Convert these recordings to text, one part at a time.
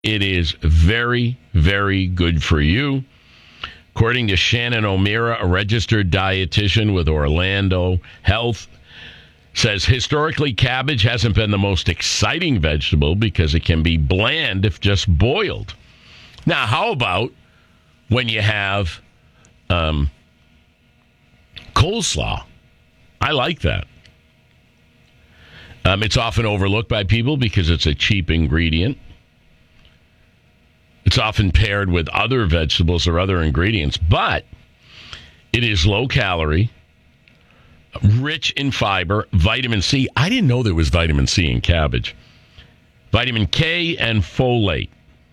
It is very, very good for you. According to Shannon O'Meara, a registered dietitian with Orlando Health, says historically cabbage hasn't been the most exciting vegetable because it can be bland if just boiled. Now, how about when you have coleslaw? I like that. It's often overlooked by people because it's a cheap ingredient. It's often paired with other vegetables or other ingredients, but it is low calorie, rich in fiber, vitamin C. I didn't know there was vitamin C in cabbage. Vitamin K and folate.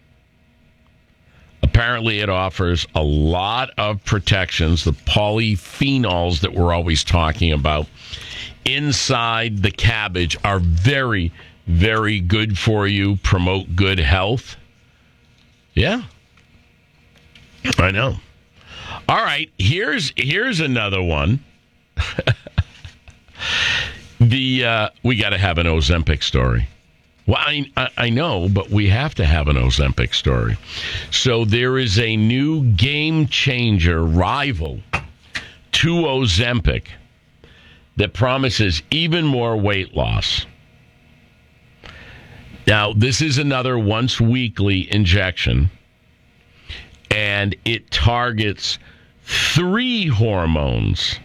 Apparently, it offers a lot of protections, the polyphenols that we're always talking about inside the cabbage are very, very good for you, promote good health. Yeah, I know. All right, here's another one. We got to have an Ozempic story. Well, I know, but we have to have an Ozempic story. So there is a new game changer rival to Ozempic that promises even more weight loss. Now, this is another once weekly injection, and it targets three hormones.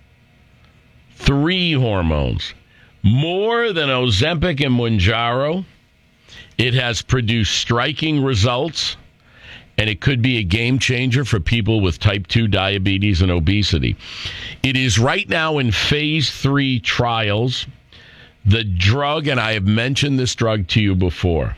More than Ozempic and Mounjaro. It has produced striking results, and it could be a game changer for people with type 2 diabetes and obesity. It is right now in phase 3 trials. The drug, and I have mentioned this drug to you before,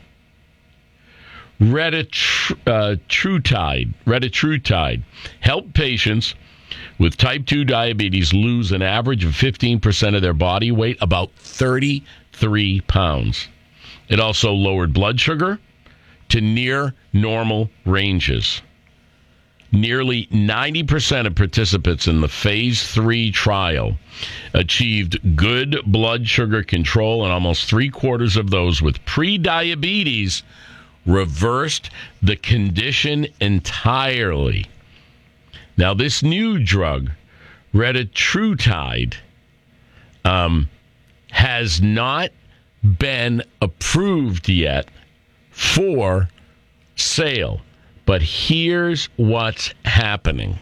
retatrutide, help patients with type 2 diabetes lose an average of 15% of their body weight, about 33 pounds. It also lowered blood sugar to near normal ranges. Nearly 90% of participants in the phase 3 trial achieved good blood sugar control, and almost 3/4 of those with pre-diabetes reversed the condition entirely. Now, this new drug, retatrutide, has not been approved yet for sale. But here's what's happening.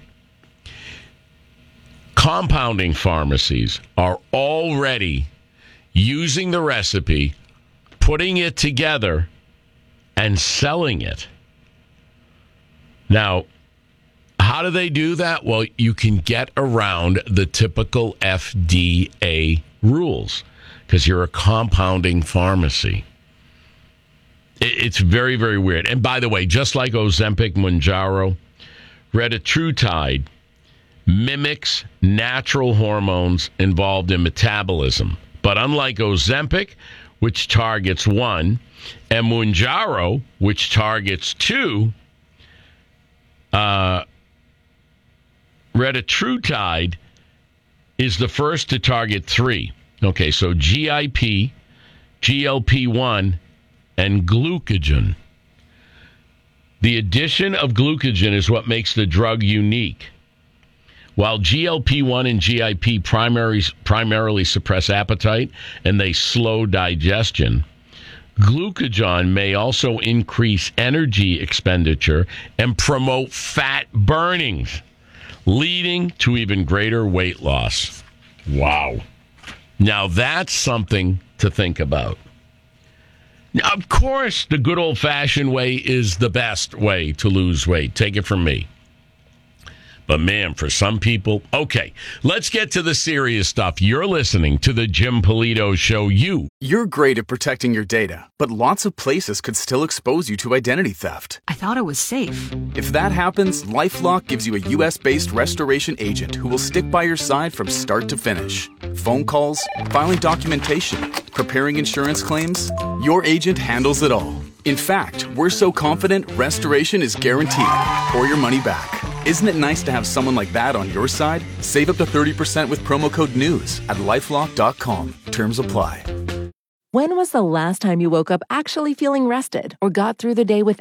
Compounding pharmacies are already using the recipe, putting it together, and selling it. Now, how do they do that? Well, you can get around the typical FDA rules because you're a compounding pharmacy. It's very, very weird. And by the way, just like Ozempic, Mounjaro, retatrutide mimics natural hormones involved in metabolism. But unlike Ozempic, which targets 1, and Mounjaro, which targets 2, retatrutide is the first to target 3. Okay, so GIP, GLP-1, and glucagon. The addition of glucagon is what makes the drug unique. While GLP-1 and GIP primarily suppress appetite and they slow digestion, glucagon may also increase energy expenditure and promote fat burning, leading to even greater weight loss. Wow. Now that's something to think about. Now, of course, the good old-fashioned way is the best way to lose weight. Take it from me. But, man, for some people... Okay, let's get to the serious stuff. You're listening to the Jim Polito Show. You're great at protecting your data, but lots of places could still expose you to identity theft. I thought it was safe. If that happens, LifeLock gives you a U.S.-based restoration agent who will stick by your side from start to finish. Phone calls, filing documentation, preparing insurance claims. Your agent handles it all. In fact, we're so confident restoration is guaranteed or your money back. Isn't it nice to have someone like that on your side? Save up to 30% with promo code NEWS at LifeLock.com. Terms apply. When was the last time you woke up actually feeling rested or got through the day with